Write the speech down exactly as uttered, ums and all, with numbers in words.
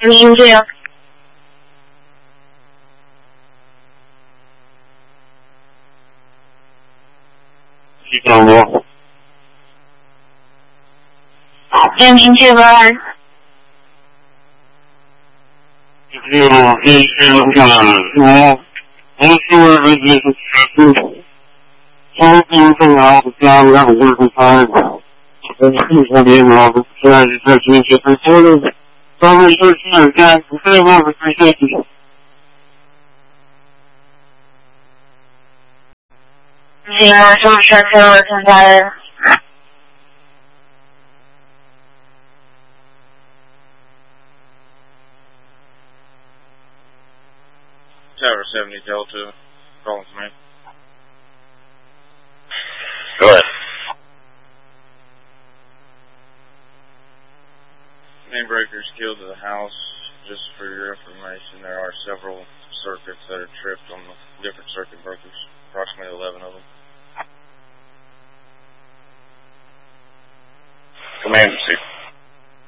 音这样。 几点钟？ 电瓶这边。 这个可以去下来了，我我是为了这个学生，他今天来我家里让我去开，我去那边嘛，现在是在学学生说的，他们说是干不是那个这些。 行啊，是不是车我现在？ Tower seventy Delta, calling to me. Go ahead. Main breakers killed to the house. Just for your information, there are several circuits that are tripped on the different circuit breakers, approximately eleven of them. Command, see.